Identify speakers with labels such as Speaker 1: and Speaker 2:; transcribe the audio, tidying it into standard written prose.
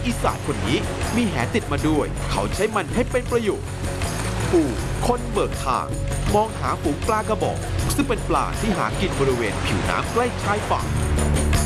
Speaker 1: อีสานคนนี้มีแหติดมาด้วยเขาใช้มันให้เป็นประโยชน์ปู่คนเบิกทางมองหาฝูงปลากระบอกซึ่งเป็นปลาที่หากินบริเวณผิวน้ำใกล้ชายฝั่ง